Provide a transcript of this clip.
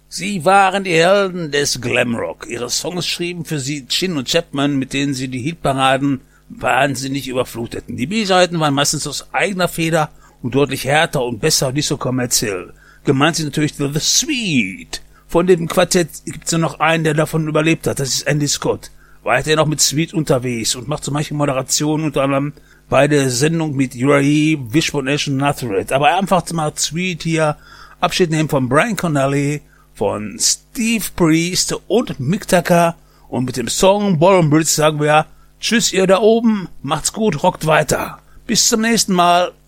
Sie waren die Helden des Glamrock. Ihre Songs schrieben für sie Chin und Chapman, mit denen sie die Hitparaden wahnsinnig überfluteten. Die B-Seiten waren meistens aus eigener Feder und deutlich härter und besser und nicht so kommerziell. Gemeint sind natürlich The Sweet. Von dem Quartett gibt's nur noch einen, der davon überlebt hat. Das ist Andy Scott. Weiterhin noch mit Sweet unterwegs und macht so manche Moderationen, unter anderem bei der Sendung mit Uri, Wishbone Ash und Nazareth. Aber einfach mal Sweet hier Abschied nehmen von Brian Connelly, von Steve Priest und Mick Tucker. Und mit dem Song Ball and Bridge sagen wir Tschüss ihr da oben, macht's gut, rockt weiter. Bis zum nächsten Mal.